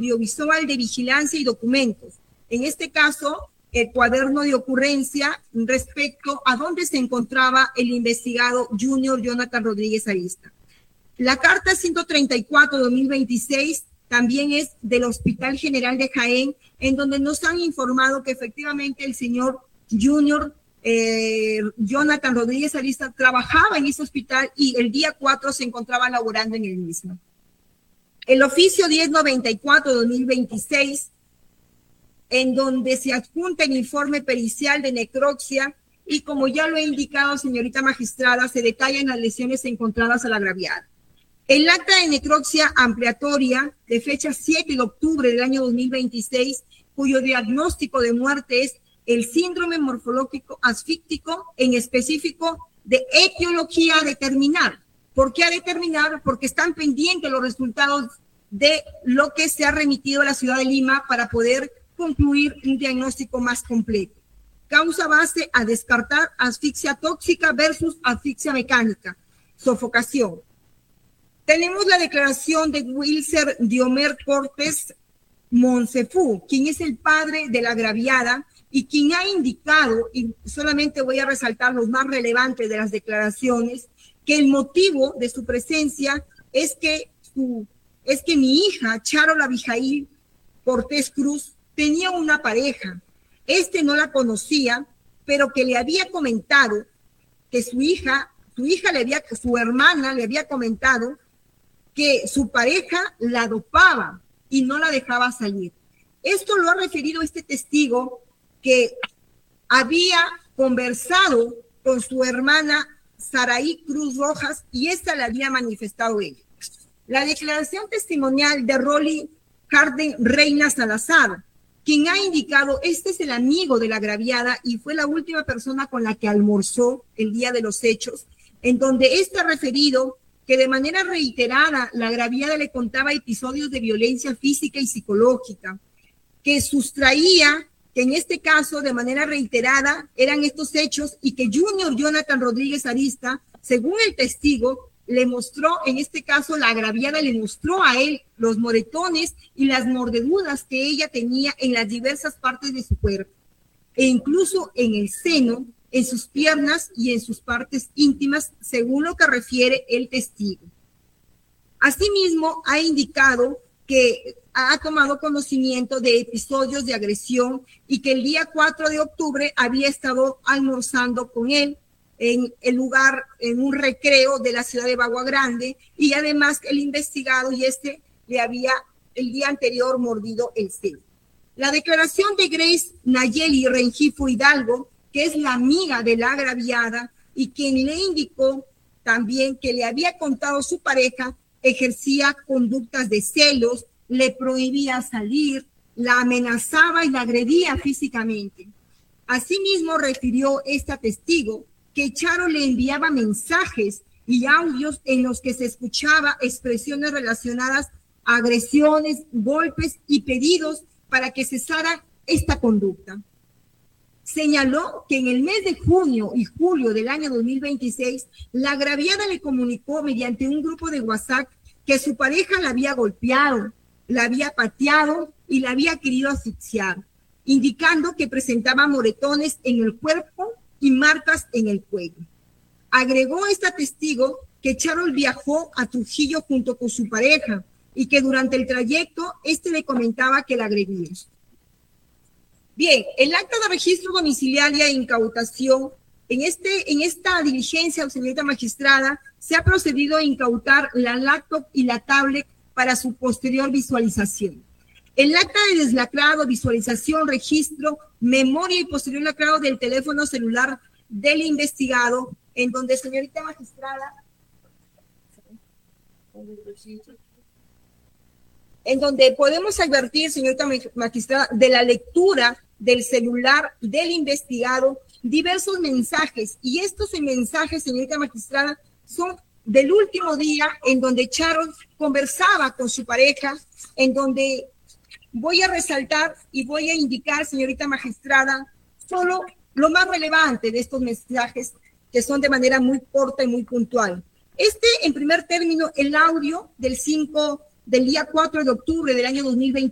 audiovisual de vigilancia y documentos. En este caso, el cuaderno de ocurrencia respecto a dónde se encontraba el investigado Junior Jonathan Rodríguez Arista. La carta 134/2026 también es del Hospital General de Jaén, en donde nos han informado que efectivamente el señor Junior Jonathan Rodríguez Arista trabajaba en ese hospital y el día 4 se encontraba laborando en el mismo. El oficio 1094/2026, en donde se adjunta el informe pericial de necropsia y, como ya lo he indicado, señorita magistrada, se detallan las lesiones encontradas al agraviado. El acta de necropsia ampliatoria de fecha 7 de octubre del año 2026, cuyo diagnóstico de muerte es el síndrome morfológico asfíctico, en específico de etiología a determinar. ¿Por qué a determinar? Porque están pendientes los resultados de lo que se ha remitido a la ciudad de Lima para poder concluir un diagnóstico más completo. Causa base a descartar: asfixia tóxica versus asfixia mecánica, sofocación. Tenemos la declaración de Wilser Diomer Cortés Monsefú, quien es el padre de la agraviada y quien ha indicado, y solamente voy a resaltar los más relevantes de las declaraciones, que el motivo de su presencia es que mi hija, Charola Abijail Cortés Cruz, tenía una pareja. No la conocía, pero que le había comentado que su hermana le había comentado que su pareja la dopaba y no la dejaba salir. Esto lo ha referido este testigo, que había conversado con su hermana Saraí Cruz Rojas y esta le había manifestado ella. La declaración testimonial de Rolly Harden Reina Salazar, quien ha indicado, este es el amigo de la agraviada y fue la última persona con la que almorzó el día de los hechos, en donde ha referido que de manera reiterada la agraviada le contaba episodios de violencia física y psicológica, que sustraía que en este caso de manera reiterada eran estos hechos y que Junior Jonathan Rodríguez Arista, según el testigo, le mostró, en este caso la agraviada le mostró a él los moretones y las mordeduras que ella tenía en las diversas partes de su cuerpo, e incluso en el seno, en sus piernas y en sus partes íntimas, según lo que refiere el testigo. Asimismo, ha indicado que ha tomado conocimiento de episodios de agresión y que el día 4 de octubre había estado almorzando con él en el lugar, en un recreo de la ciudad de Bagua Grande, y además el investigado le había el día anterior mordido el seno. La declaración de Grace Nayeli Rengifo Hidalgo, que es la amiga de la agraviada y quien le indicó también que le había contado su pareja ejercía conductas de celos, le prohibía salir, la amenazaba y la agredía físicamente. Asimismo, refirió esta testigo que Charo le enviaba mensajes y audios en los que se escuchaba expresiones relacionadas a agresiones, golpes y pedidos para que cesara esta conducta. Señaló que en el mes de junio y julio del año 2026, la agraviada le comunicó mediante un grupo de WhatsApp que su pareja la había golpeado, la había pateado y la había querido asfixiar, indicando que presentaba moretones en el cuerpo y marcas en el cuello. Agregó esta testigo que Charol viajó a Trujillo junto con su pareja y que durante el trayecto le comentaba que la agredía. Bien, el acta de registro domiciliaria e incautación, en esta diligencia, señorita magistrada, se ha procedido a incautar la laptop y la tablet para su posterior visualización. El acta de deslacrado, visualización, registro, memoria y posterior lacrado del teléfono celular del investigado, en donde, señorita magistrada, en donde podemos advertir, señorita magistrada, de la lectura del celular del investigado diversos mensajes, y estos mensajes, señorita magistrada, son del último día en donde Charo conversaba con su pareja, en donde voy a resaltar y voy a indicar, señorita magistrada, solo lo más relevante de estos mensajes, que son de manera muy corta y muy puntual. En primer término, el audio del día 4 de octubre del año 2026,